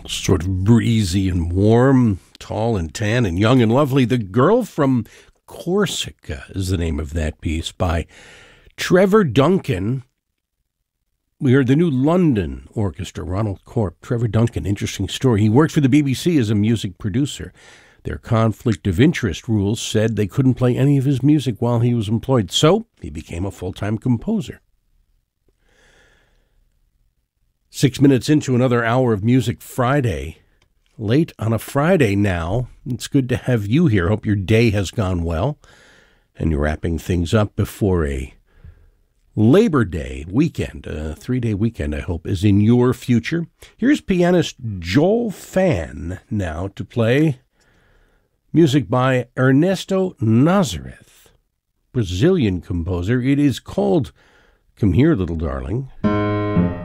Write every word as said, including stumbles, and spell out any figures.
Sort of breezy and warm, tall and tan and young and lovely. The Girl from Corsica is the name of that piece by Trevor Duncan. We heard the New London Orchestra, Ronald Corp. Trevor Duncan, interesting story. He worked for the B B C as a music producer. Their conflict of interest rules said they couldn't play any of his music while he was employed, so he became a full-time composer. Six minutes into another hour of Music Friday. Late on a Friday now. It's good to have you here. Hope your day has gone well. And you're wrapping things up before a Labor Day weekend. A three-day weekend, I hope, is in your future. Here's pianist Joel Phan now to play music by Ernesto Nazareth, Brazilian composer. It is called Come Here, Little Darling.